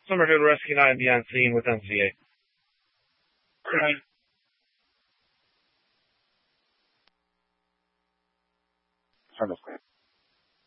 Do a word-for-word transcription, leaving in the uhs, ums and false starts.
Somerville Rescue nine beyond scene with M C A. Right. Turn this way.